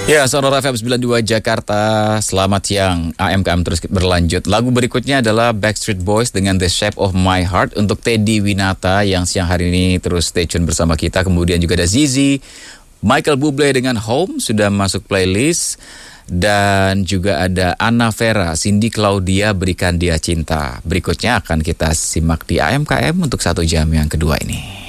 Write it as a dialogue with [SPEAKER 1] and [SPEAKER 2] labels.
[SPEAKER 1] Ya, Sonora FM 92 Jakarta. Selamat siang. AMKM terus berlanjut. Lagu berikutnya adalah Backstreet Boys dengan The Shape of My Heart untuk Teddy Winata yang siang hari ini terus stay tune bersama kita. Kemudian juga ada Zizi, Michael Bublé dengan Home sudah masuk playlist. Dan juga ada Anna Vera, Cindy Claudia, Berikan Dia Cinta. Berikutnya akan kita simak di AMKM untuk 1 jam yang kedua ini.